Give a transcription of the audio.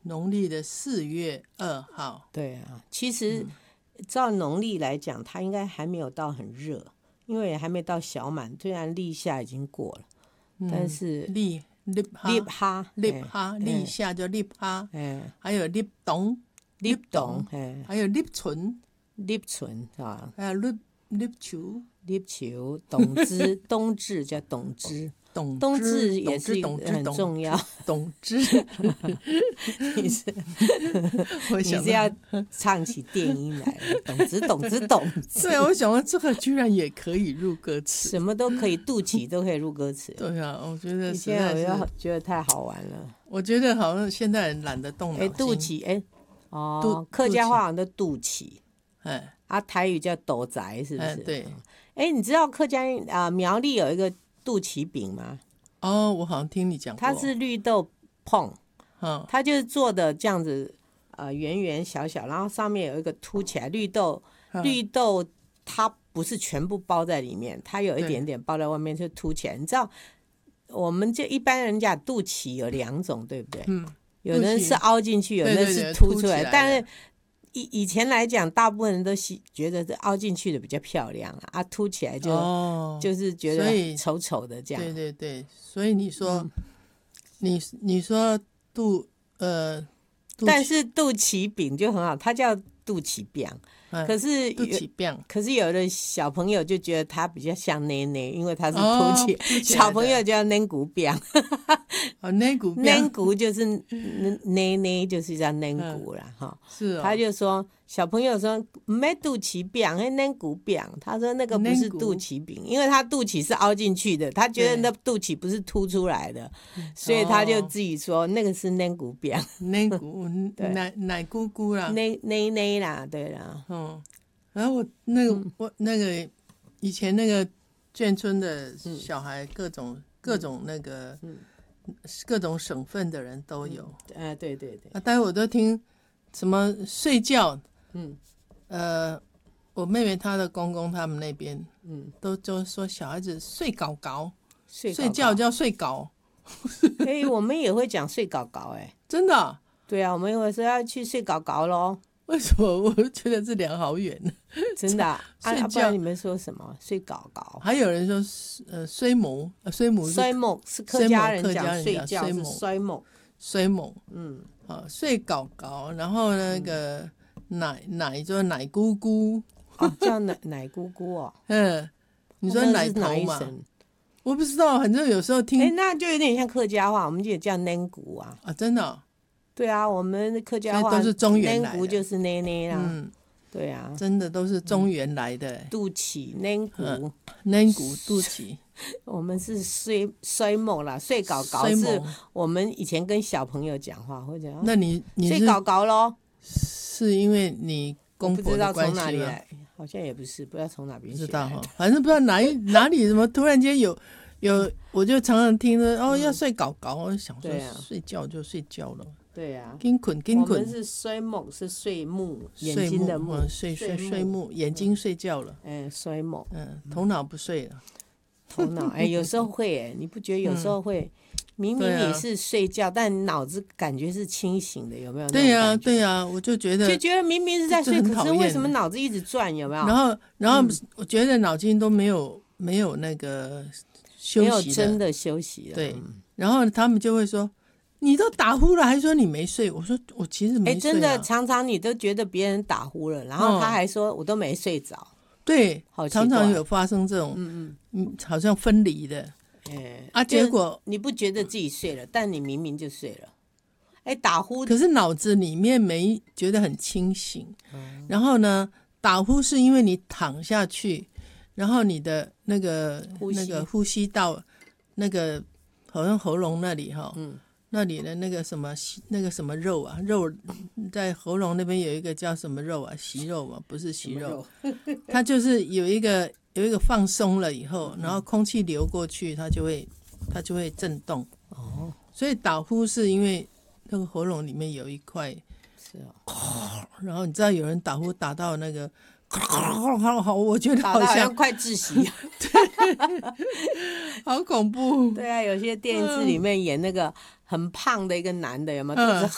农历的4月2号。 对啊，其实照农历来讲，它应该还没有到很热，因为还没到小满，虽然立夏已经过了，但是立哈， 立夏叫立哈， 哎， 还有立冬， 立冬，哎， 还有立春， 立春是吧？ 还有立秋， 立秋，冬至，冬至叫冬至。冬至也是一个很重要。 冬至， 你是要唱起电音来了，冬至，冬至，冬至。 对啊，我想到这个居然也可以入歌词， 什么都可以，肚脐都可以入歌词。 对啊，我觉得现在我觉得太好玩了。 我觉得好像现代人懒得动脑筋。 肚脐，客家话好像都肚脐，台语叫斗宅，是不是？ 对。 你知道客家苗栗有一个肚脐饼吗？ 我好像听你讲过。 它是绿豆碰，它就是做的这样子，圆圆小小，然后上面有一个凸起来绿豆它不是全部包在里面，它有一点点包在外面就凸起来。你知道，我们就一般人家肚脐有2种，对不对？有人是凹进去，有人是凸出来，但是以前来讲，大部分人都觉得这凹进去的比较漂亮凸起来就是觉得丑丑的这样。 对对对，所以你说，你说但是肚脐饼就很好，它叫肚脐饼。可是有的小朋友就觉得它比较像奶奶，因为它是凸起，小朋友叫奶骨饼。奶骨就是奶奶，就是叫奶骨啦哈。 是哦。 他就说小朋友说没肚脐饼，那奶骨饼。他说那个不是肚脐饼，因为他肚脐是凹进去的，他觉得那肚脐不是凸出来的，所以他就自己说那个是奶骨饼。 奶骨奶姑姑啦， 奶啦，对啦。 然后我那个以前那个眷村的小孩，各种那个各种省份的人都有。 对对对。 待会我都听什么睡觉，我妹妹她的公公他们那边，都说小孩子睡搞搞，睡觉叫睡搞。 我们也会讲睡搞搞， 真的啊？ 对啊，我们有时候要去睡搞搞咯。 为什么？我觉得这两个好远。 真的睡觉。不然你们说什么？睡搞搞。 还有人说衰某是客家人讲睡觉是衰某。 睡搞搞，然后那个奶就是奶姑姑。 叫奶姑姑哦。 你说奶头嘛？我不知道，反正有时候听。 那就有点像客家话，我们也叫奶姑啊。 真的哦。 对啊，我们客家话都是中原来的， 奶骨就是奶奶啦。对啊， 真的都是中原来的。 肚脐奶骨， 肚脐。 我们是衰某啦，睡搞搞是我们以前跟小朋友讲话会讲。 那你睡搞搞咯？ 是因为你公婆的关系吗？不知道从哪里来， 好像也不是，不知道从哪边学来的。 不知道反正不知道哪里怎么突然间有，我就常常听着要睡搞搞，我就想说睡觉就睡觉了。 对啊， 紧困。 我们是睡梦，是睡目，眼睛的目， 睡目，眼睛睡觉了。 睡梦， 头脑不睡了。 头脑有时候会你不觉得有时候会？明明你是睡觉，但脑子感觉是清醒的，有没有？ 对呀，对呀，我就觉得明明是在睡，可是为什么脑子一直转？有没有？ 然后我觉得脑筋都没有那个休息的， 没有真的休息了。 对，然后他们就会说。你都打呼了，还说你没睡？我说我其实没睡。真的， 常常你都觉得别人打呼了，然后他还说我都没睡着。 对，常常有发生这种，好像分离的。结果你不觉得自己睡了，但你明明就睡了。打呼， 可是脑子里面没觉得很清醒。然后呢，打呼是因为你躺下去，然后你的那个呼吸道那个好像喉咙那里那里的那个什么肉啊，肉在喉咙那边有一个叫什么肉啊，息肉嘛，不是息肉，它就是有一个放松了以后，然后空气流过去，它就会震动。所以打呼是因为那个喉咙里面有一块，然后你知道有人打呼打到那个。我觉得好像快窒息。 好恐怖。 对啊，有些电视里面演那个很胖的一个男的，有没有？肚子